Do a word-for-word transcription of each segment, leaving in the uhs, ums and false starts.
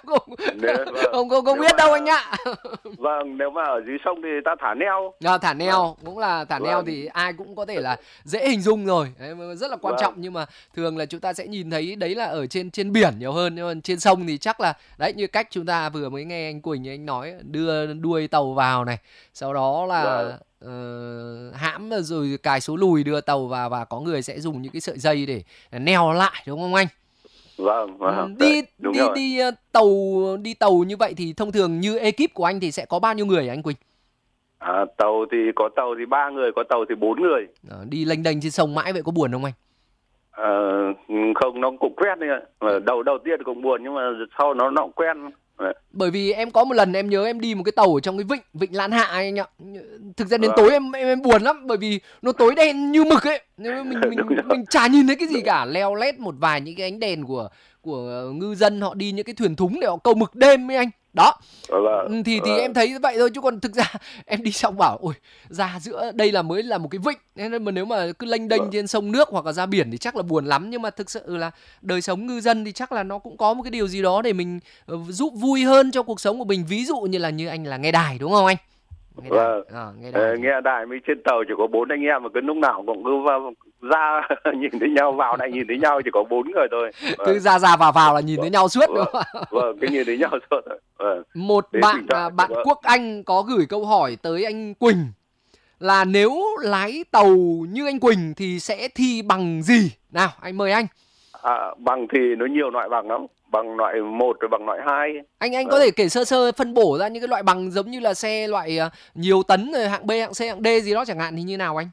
không, Nếu, vâng. không, không, không Nếu biết mà, đâu anh ạ. Vâng, nếu mà ở dưới sông thì ta thả neo. À, thả neo Vâng. cũng là thả neo Vâng. thì ai cũng có thể là dễ hình dung rồi. Đấy, rất là quan Vâng. trọng, nhưng mà thường là chúng ta sẽ nhìn thấy đấy là ở trên trên biển nhiều hơn, nhưng mà trên sông thì chắc là đấy, như cách chúng ta vừa mới nghe anh Quỳnh anh nói, đưa đuôi tàu vào này, sau đó là Vâng. uh, hãm rồi cài số lùi đưa tàu vào, và có người sẽ dùng những cái sợi dây để neo lại, đúng không anh? Vâng, vâng. Đi Đấy, đúng đi rồi. đi uh, tàu đi tàu như vậy thì thông thường như ekip của anh thì sẽ có bao nhiêu người hả anh Quỳnh? À, tàu thì có tàu thì ba người, có tàu thì bốn người. Đó, đi lênh đênh trên sông mãi vậy có buồn không anh? Ờ, không, nó cũng quen đấy ạ. Ờ, đầu đầu tiên cũng buồn nhưng mà sau nó nó cũng quen. Ờ. Bởi vì em có một lần em nhớ em đi một cái tàu ở trong cái vịnh vịnh Lan Hạ anh ạ. Thực ra đến Vâng. tối em, em em buồn lắm, bởi vì nó tối đen như mực ấy. Mình mình Đúng rồi. mình chả nhìn thấy cái gì cả, leo lét một vài những cái ánh đèn của của ngư dân họ đi những cái thuyền thúng để họ câu mực đêm ấy anh. Đó. Vâng. Ừ, thì thì Vâng. em thấy vậy thôi, chứ còn thực ra em đi xong bảo ôi, ra giữa đây là mới là một cái vịnh, nên mà nếu mà cứ lênh đênh Vâng. trên sông nước hoặc là ra biển thì chắc là buồn lắm. Nhưng mà thực sự là đời sống ngư dân thì chắc là nó cũng có một cái điều gì đó để mình uh, giúp vui hơn cho cuộc sống của mình. Ví dụ như là như anh là nghe đài, đúng không anh? Nghe đài. Vâng. À, nghe đài. Ờ, nghe đài mới trên tàu chỉ có bốn anh em mà cứ lúc nào cũng cứ vào, ra nhìn thấy nhau, vào lại nhìn thấy nhau, chỉ có bốn người thôi. Vâng. Cứ ra ra vào vào là nhìn thấy nhau suốt, đúng Vâng. không? Vâng, cứ nhìn thấy nhau suốt. Vâng. Một Đến bạn thỉnh thoảng à, thì bạn vâng. Quốc Anh có gửi câu hỏi tới anh Quỳnh là nếu lái tàu như anh Quỳnh thì sẽ thi bằng gì? Nào, anh mời anh. À, bằng thì nó nhiều loại bằng lắm. Bằng loại một rồi bằng loại hai. Anh anh Vâng. có thể kể sơ sơ phân bổ ra những cái loại bằng giống như là xe loại uh, nhiều tấn rồi hạng B, hạng C, hạng D gì đó chẳng hạn thì như nào anh?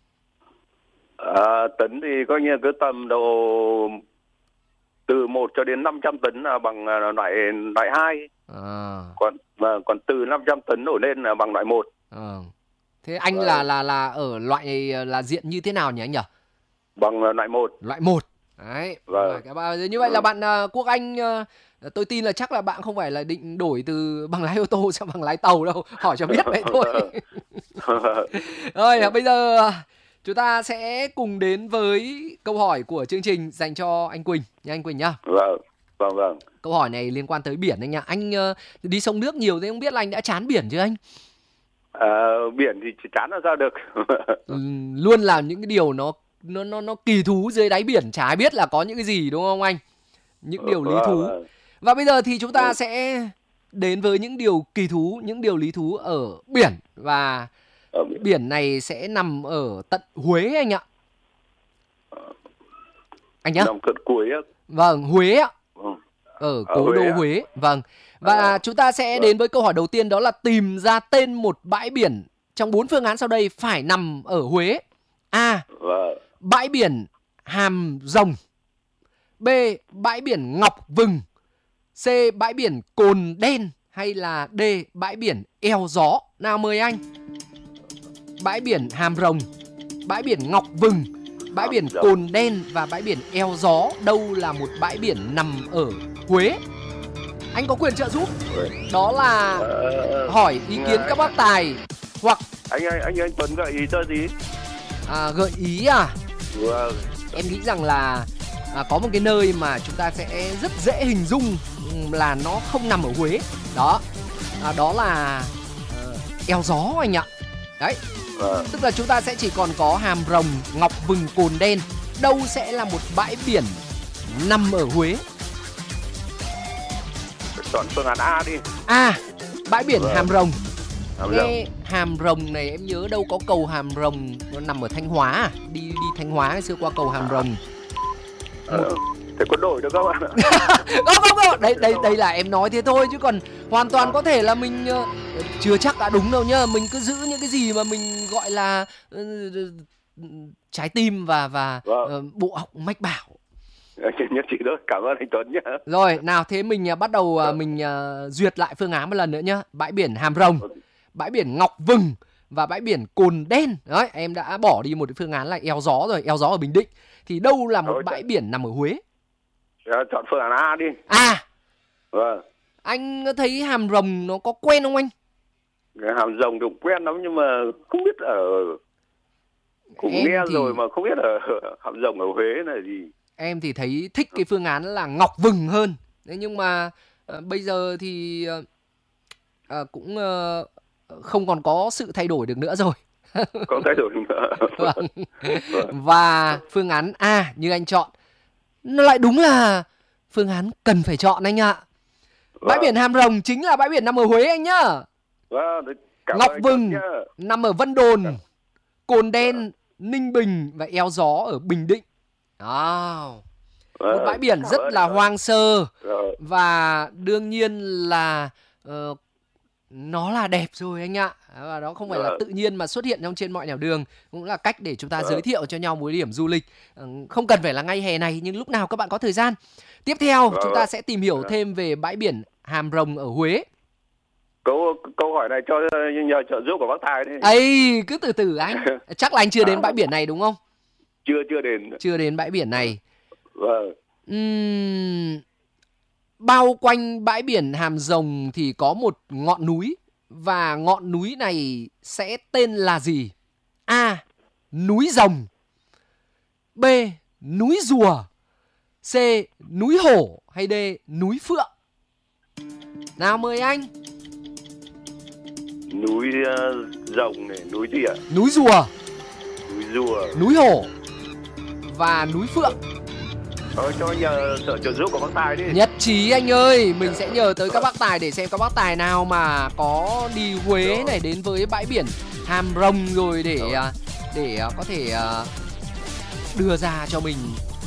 À, tấn thì có như cứ tầm độ từ một cho đến năm trăm tấn là bằng loại loại hai. À. Còn và còn từ năm trăm tấn đổ lên là bằng loại một. À. Thế anh Vâng. là là là ở loại là diện như thế nào nhỉ anh nhỉ? Bằng loại một. Loại một. Đấy. Vâng. Cái bà, như vậy là bạn uh, Quốc Anh, uh, tôi tin là chắc là bạn không phải là định đổi từ bằng lái ô tô sang bằng lái tàu đâu, hỏi cho biết vậy thôi. Rồi, bây giờ chúng ta sẽ cùng đến với câu hỏi của chương trình dành cho anh Quỳnh nha anh Quỳnh nhá. Vâng, vâng, vâng. Câu hỏi này liên quan tới biển anh ạ. Anh uh, đi sông nước nhiều thế không biết là anh đã chán biển chưa anh? À, biển thì chỉ chán làm sao được. Ừ, luôn làm những cái điều nó nó nó nó kỳ thú dưới đáy biển, chả ai biết là có những cái gì, đúng không anh? Những điều lý thú. Vâng. Và bây giờ thì chúng ta sẽ đến với những điều kỳ thú, những điều lý thú ở biển. Và Ở biển. biển này sẽ nằm ở tận Huế anh ạ. Anh nhá. Nằm tận cuối á. Vâng, Huế ạ. Ừ. Ở Ở cố Huế đô à? Huế. Vâng. Và À, chúng ta sẽ vâng. đến với câu hỏi đầu tiên, đó là tìm ra tên một bãi biển trong bốn phương án sau đây phải nằm ở Huế. A. Vâng. Bãi biển Hàm Rồng. B. Bãi biển Ngọc Vừng. C. Bãi biển Cồn Đen. Hay là D. Bãi biển Eo Gió. Nào mời anh. Bãi biển Hàm Rồng, bãi biển Ngọc Vừng, bãi biển Cồn Đen và bãi biển Eo Gió, đâu là một bãi biển nằm ở Huế? Anh có quyền trợ giúp. Đó là Ờ, hỏi ý kiến các bác tài hoặc anh anh anh anh Tuấn gợi ý cho gì? à, gợi ý à? Vâng. Em nghĩ rằng là à, có một cái nơi mà chúng ta sẽ rất dễ hình dung là nó không nằm ở Huế. Đó, à, đó là uh, Eo Gió anh ạ. Đấy, Vâng. tức là chúng ta sẽ chỉ còn có Hàm Rồng, Ngọc Vừng, Cồn Đen. Đâu sẽ là một bãi biển nằm ở Huế? Chọn phương án A đi. A. Bãi biển Vâng. Hàm Rồng. Hàm Nghe Rồng. Hàm Rồng này em nhớ đâu có cầu Hàm Rồng, nó nằm ở Thanh Hóa à? Đi đi Thanh Hóa ngày xưa qua cầu Hàm Rồng. Ờ, thế có đổi được không ạ? Không không không, đây đây đây là em nói thế thôi, chứ còn hoàn toàn có thể là mình uh, chưa chắc đã đúng đâu nhá. Mình cứ giữ những cái gì mà mình gọi là uh, trái tim và và Vâng. uh, bộ óc mách bảo. Nhất trí thôi, cảm ơn anh Tuấn nhé. Rồi, nào thế mình uh, bắt đầu uh, mình uh, duyệt lại phương án một lần nữa nhá. Bãi biển Hàm Rồng, bãi biển Ngọc Vừng và bãi biển Cồn Đen. Đấy, em đã bỏ đi một cái phương án là Eo Gió rồi, Eo Gió ở Bình Định. Thì đâu là một Thôi, bãi biển nằm ở Huế? Chọn phương án A đi. À, Vâng. anh thấy Hàm Rồng nó có quen không anh? Cái Hàm Rồng cũng quen lắm nhưng mà không biết ở, cũng Em nghe thì- rồi mà không biết ở Hàm Rồng ở Huế là gì. Em thì thấy thích cái phương án là Ngọc Vừng hơn. Thế nhưng mà À, bây giờ thì à, cũng à, không còn có sự thay đổi được nữa rồi. Không thay đổi nữa. Vâng. Và phương án A như anh chọn, nó lại đúng là phương án cần phải chọn anh ạ. Bãi Vâng. biển Hàm Rồng chính là bãi biển nằm ở Huế anh nhá. Vâng, cảm Ngọc ơn Vừng nhá. nằm ở Vân Đồn, Cồn Đen, Ninh Bình và Eo Gió ở Bình Định. Đó. Vâng, Một bãi biển cảm rất ơn là rồi. hoang sơ Rồi. và đương nhiên là ờ, nó là đẹp rồi anh ạ. Và đó không phải là Vâng. tự nhiên mà xuất hiện trong trên mọi nẻo đường, cũng là cách để chúng ta Vâng. giới thiệu cho nhau một điểm du lịch. Ờ, Không cần phải là ngay hè này nhưng lúc nào các bạn có thời gian. Tiếp theo Vâng, chúng ta vâng. sẽ tìm hiểu Vâng. thêm về bãi biển Hàm Rồng ở Huế. Câu câu hỏi này cho nhờ trợ giúp của bác Tài đi. Ấy, cứ từ từ anh. Chắc là anh chưa đến À, bãi biển này đúng không? chưa chưa đến. Chưa đến bãi biển này. Vâng. Ừm, bao quanh bãi biển Hàm Rồng thì có một ngọn núi, và ngọn núi này sẽ tên là gì? A. Núi Rồng, B. Núi Rùa, C. Núi Hổ hay D. Núi Phượng? Nào mời anh. Núi uh, Rồng này, núi gì ạ? Núi Rùa, Núi Rùa. núi Hổ và núi Phượng. Thôi cho nhờ trợ trợ giúp của bác Tài đi. Nhất trí anh ơi, mình sẽ nhờ tới các bác tài để xem các bác tài nào mà có đi Huế này, đến với bãi biển Hàm Rồng rồi để à, để à, có thể à, đưa ra cho mình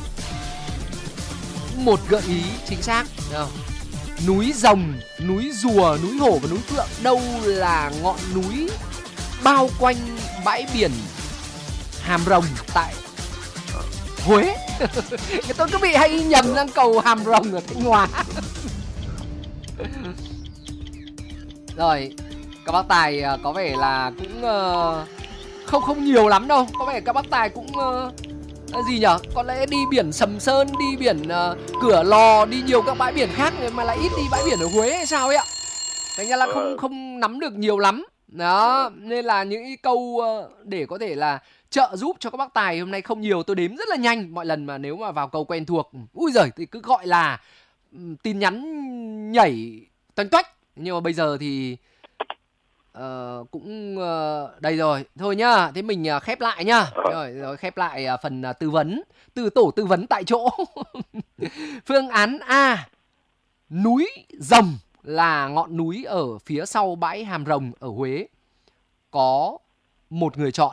một gợi ý chính xác. Được không? Núi Rồng, núi Rùa, núi Hổ và núi Phượng đâu là ngọn núi bao quanh bãi biển Hàm Rồng tại Huế? Tôi cứ bị hay nhầm sang cầu Hàm Rồng ở Thanh Hóa. Rồi, các bác tài à, có vẻ là cũng uh, không không nhiều lắm đâu. Có vẻ các bác tài cũng uh, gì nhở? Có lẽ đi biển Sầm Sơn, đi biển uh, Cửa Lò, đi nhiều các bãi biển khác mà lại ít đi bãi biển ở Huế hay sao ấy ạ? Thành ra là không không nắm được nhiều lắm. Đó, nên là những cái câu uh, để có thể là trợ giúp cho các bác tài hôm nay không nhiều. Tôi đếm rất là nhanh. Mọi lần mà nếu mà vào câu quen thuộc, ui giời, thì cứ gọi là um, tin nhắn nhảy toanh toách. Nhưng mà bây giờ thì uh, cũng uh, đây rồi. Thôi nhá, thế mình uh, khép lại nhá. Rồi, rồi khép lại uh, phần uh, tư vấn. Từ tổ tư vấn tại chỗ. Phương án A, núi Rồng là ngọn núi ở phía sau bãi Hàm Rồng ở Huế. Có một người chọn.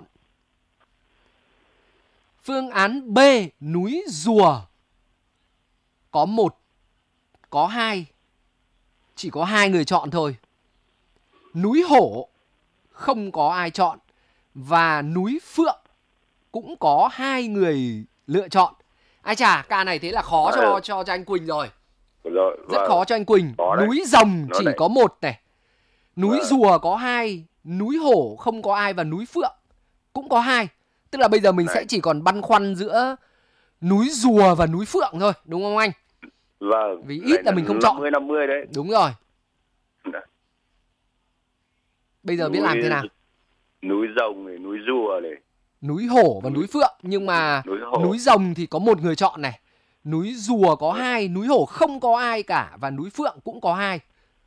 Phương án B, núi Rùa. Có một, có hai. Chỉ có hai người chọn thôi. Núi Hổ không có ai chọn. Và núi Phượng cũng có hai người lựa chọn. Ai chà, ca này thế là khó cho cho, cho anh Quỳnh rồi. Rồi, Rất khó cho anh Quỳnh. Núi Rồng chỉ có một này. Núi Rùa có hai. Núi Hổ không có ai. Và núi Phượng cũng có hai. Tức là bây giờ mình này sẽ chỉ còn băn khoăn giữa núi Rùa và núi Phượng thôi, đúng không anh? Vâng. Vì ít là mình không chọn. năm mươi năm mươi đấy. Đúng rồi. Bây giờ núi, biết làm thế nào? Núi Rồng này, núi Rùa này, núi Hổ và núi, núi Phượng. Nhưng mà núi, núi Rồng thì có một người chọn này. Núi Rùa có hai. Núi Hổ không có ai cả. Và núi Phượng cũng có hai.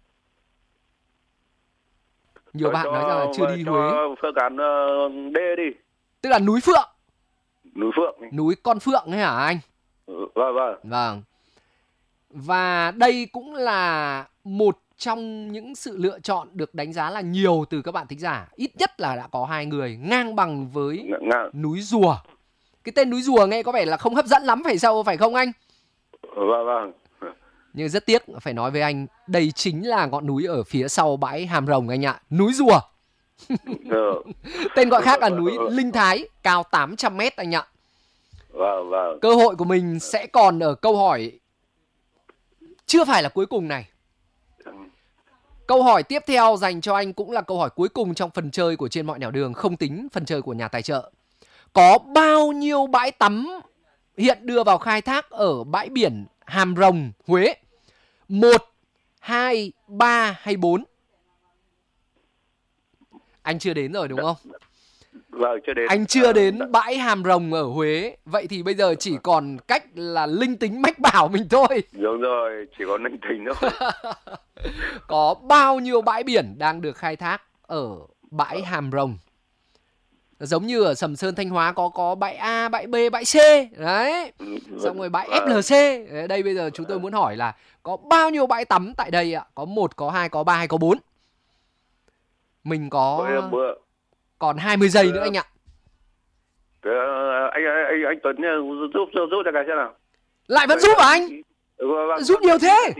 Nhiều Rồi bạn cho, nói rằng là chưa đi Huế. Phương án uh, D đi. Tức là núi Phượng. Núi Phượng. Núi Con Phượng ấy hả anh? Ừ, vâng, vâng. Vâng. Và đây cũng là một trong những sự lựa chọn được đánh giá là nhiều từ các bạn thính giả. Ít nhất là đã có hai người, ngang bằng với ngang. núi Rùa. Cái tên núi Rùa nghe có vẻ là không hấp dẫn lắm phải sao, phải không anh? Vâng, vâng. Nhưng rất tiếc phải nói với anh, đây chính là ngọn núi ở phía sau bãi Hàm Rồng anh ạ. Núi Rùa. Ừ. Tên gọi khác là núi Linh Thái, cao tám trăm mét anh ạ. Vâng, vâng. Cơ hội của mình sẽ còn ở câu hỏi chưa phải là cuối cùng này. Câu hỏi tiếp theo dành cho anh cũng là câu hỏi cuối cùng trong phần chơi của Trên Mọi Nẻo Đường, không tính phần chơi của nhà tài trợ. Có bao nhiêu bãi tắm hiện đưa vào khai thác ở bãi biển Hàm Rồng, Huế? Một, hai, ba hay bốn? Anh chưa đến rồi đúng không? Vâng, chưa đến. Anh chưa À, đến đã. bãi Hàm Rồng ở Huế. Vậy thì bây giờ chỉ còn cách là linh tính mách bảo mình thôi. Đúng rồi, chỉ có linh tính thôi. Có bao nhiêu bãi biển đang được khai thác ở bãi Hàm Rồng? Giống như ở Sầm Sơn Thanh Hóa có có bãi A, bãi B, bãi C. Đấy. Xong rồi bãi ép lờ xê. Đây bây giờ chúng tôi muốn hỏi là có bao nhiêu bãi tắm tại đây ạ? Có một, có hai, có ba hay có bốn? Mình có bữa, còn hai mươi giây bữa, nữa anh ạ. Bữa, anh, anh anh Tuấn giúp giúp giúp cho cái xem nào. Lại vẫn giúp à anh? Ừ, vâng, giúp nhiều thế.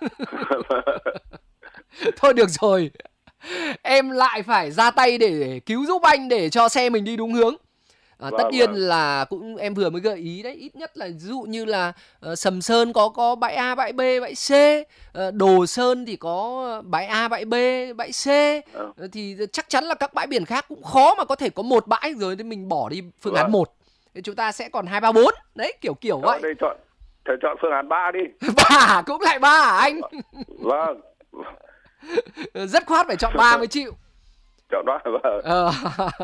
Thôi được rồi. Em lại phải ra tay để, để cứu giúp anh để cho xe mình đi đúng hướng. À, vâng, tất nhiên vâng. là cũng em vừa mới gợi ý đấy, ít nhất là ví dụ như là uh, Sầm Sơn có có bãi A, bãi B, bãi C, uh, Đồ Sơn thì có bãi A, bãi B, bãi C. Ừ. Uh, thì chắc chắn là các bãi biển khác cũng khó mà có thể có một bãi rồi thì mình bỏ đi phương vâng. án một. Thì chúng ta sẽ còn hai ba bốn. Đấy, kiểu kiểu Đó, vậy. đây chọn thầy chọn phương án ba đi. Ba cũng lại ba hả anh? Vâng. Rất khoát phải chọn ba mới chịu. Chọn đó vâng. Ờ.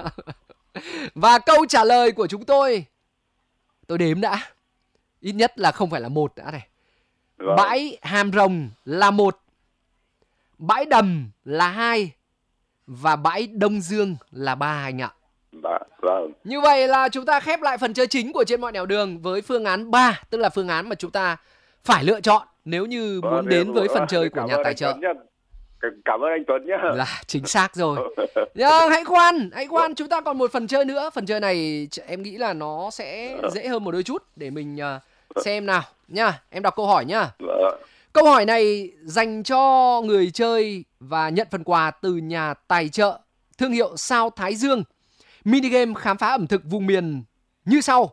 Và câu trả lời của chúng tôi, tôi đếm đã, ít nhất là không phải là một đã này. Vâng. Bãi Hàm Rồng là một, bãi Đầm là hai và bãi Đông Dương là ba anh ạ. Vâng. Như vậy là chúng ta khép lại phần chơi chính của Trên Mọi Nẻo Đường với phương án ba, tức là phương án mà chúng ta phải lựa chọn nếu như Vâng, muốn đến với vâng, phần chơi của nhà tài trợ. Cảm ơn anh Tuấn nhé. Là chính xác rồi. Nhưng hãy khoan, hãy khoan, chúng ta còn một phần chơi nữa. Phần chơi này em nghĩ là nó sẽ dễ hơn một đôi chút để mình uh, xem nào nhá. Em đọc câu hỏi nhá. Câu hỏi này dành cho người chơi và nhận phần quà từ nhà tài trợ thương hiệu Sao Thái Dương. Minigame khám phá ẩm thực vùng miền như sau.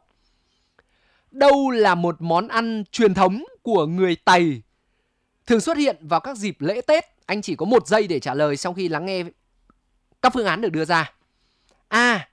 Đâu là một món ăn truyền thống của người Tày thường xuất hiện vào các dịp lễ Tết? Anh chỉ có một giây để trả lời sau khi lắng nghe các phương án được đưa ra. A.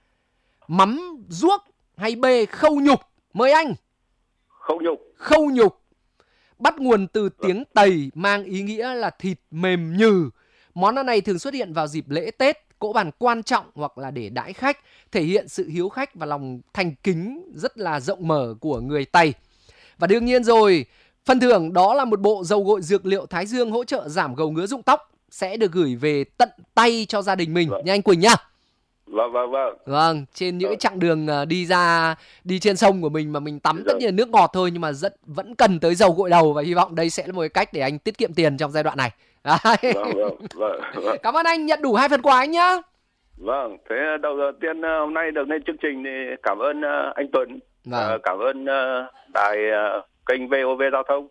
Mắm ruốc hay B. Khâu nhục? Mời anh. Khâu nhục. Khâu nhục. Bắt nguồn từ tiếng Tày mang ý nghĩa là thịt mềm nhừ. Món ăn này thường xuất hiện vào dịp lễ Tết, cỗ bàn quan trọng hoặc là để đãi khách, thể hiện sự hiếu khách và lòng thành kính rất là rộng mở của người Tày. Và đương nhiên rồi, phần thưởng đó là một bộ dầu gội dược liệu Thái Dương hỗ trợ giảm gầu ngứa rụng tóc sẽ được gửi về tận tay cho gia đình mình vâng. nha anh Quỳnh nhá. Vâng vâng vâng. Vâng, trên những vâng. chặng đường đi ra đi trên sông của mình mà mình tắm vâng. tất nhiên là nước ngọt thôi nhưng mà rất vẫn cần tới dầu gội đầu và hy vọng đây sẽ là một cái cách để anh tiết kiệm tiền trong giai đoạn này. Vâng, vâng, vâng, vâng. Cảm ơn anh, nhận đủ hai phần quà anh nhá. Vâng, thế đầu tiên hôm nay được lên chương trình thì cảm ơn anh Tuấn. Vâng. Cảm ơn đài kênh vê o vê Giao thông.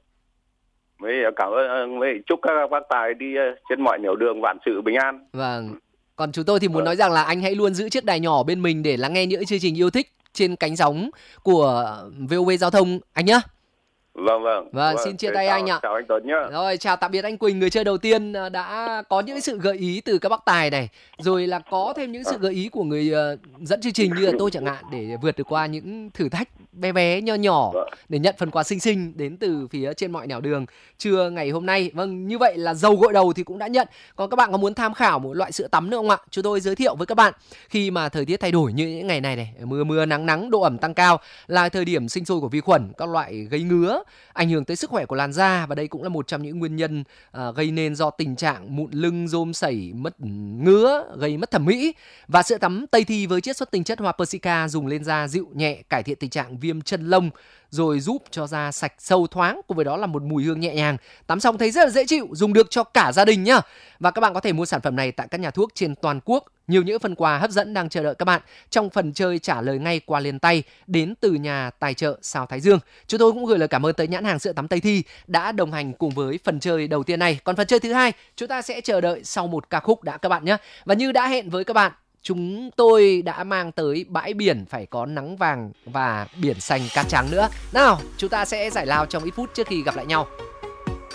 Mới cảm ơn, mới chúc các bác tài đi trên mọi nẻo đường vạn sự bình an. Vâng. Còn chúng tôi thì muốn vâng. nói rằng là anh hãy luôn giữ chiếc đài nhỏ bên mình để lắng nghe những chương trình yêu thích trên cánh sóng của vê o vê Giao thông anh nhá. Vâng vâng. Vâng, xin chia tay chào, anh ạ. Chào anh Tuấn nhá. Rồi, chào tạm biệt anh Quỳnh, người chơi đầu tiên đã có những sự gợi ý từ các bác tài này, rồi là có thêm những sự gợi ý của người uh, dẫn chương trình như là tôi chẳng hạn để vượt được qua những thử thách bé bé nho nhỏ để nhận phần quà xinh xinh đến từ phía Trên Mọi Nẻo Đường trưa ngày hôm nay. Vâng, như vậy là dầu gội đầu thì cũng đã nhận. Còn các bạn có muốn tham khảo một loại sữa tắm nữa không ạ? Chúng tôi giới thiệu với các bạn khi mà thời tiết thay đổi như những ngày này này, mưa mưa nắng nắng, độ ẩm tăng cao là thời điểm sinh sôi của vi khuẩn, các loại gây ngứa, ảnh hưởng tới sức khỏe của làn da, và đây cũng là một trong những nguyên nhân uh, gây nên do tình trạng mụn lưng, rôm sẩy, mất ngứa, gây mất thẩm mỹ. Và sữa tắm Tây Thi với chiết xuất tinh chất hoa Persica dùng lên da dịu nhẹ, cải thiện tình trạng viêm chân lông, rồi giúp cho da sạch sâu thoáng, cùng với đó là một mùi hương nhẹ nhàng. Tắm xong thấy rất là dễ chịu, dùng được cho cả gia đình nhá. Và các bạn có thể mua sản phẩm này tại các nhà thuốc trên toàn quốc. Nhiều những phần quà hấp dẫn đang chờ đợi các bạn trong phần chơi trả lời ngay qua liền tay đến từ nhà tài trợ Sao Thái Dương. Chúng tôi cũng gửi lời cảm ơn tới nhãn hàng sữa tắm Tây Thi đã đồng hành cùng với phần chơi đầu tiên này. Còn phần chơi thứ hai chúng ta sẽ chờ đợi sau một ca khúc đã các bạn nhé. Và như đã hẹn với các bạn, chúng tôi đã mang tới bãi biển phải có nắng vàng và biển xanh cát trắng nữa. Nào, chúng ta sẽ giải lao trong ít phút trước khi gặp lại nhau.